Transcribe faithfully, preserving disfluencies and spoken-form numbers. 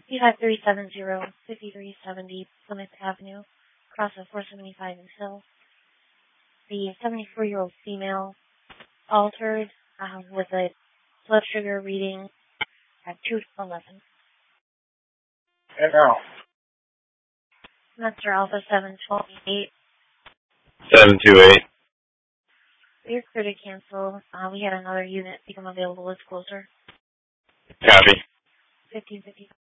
P five three seven zero, five three seven zero Plymouth Avenue, across of four seventy-five in Hill. The seventy-four-year-old female altered um, with a blood sugar reading at two eleven. And now. Master Alpha seven twenty-eight. seven two eight. We are clear to cancel. Uh, we had another unit become available. It's closer. Copy. fifteen fifty.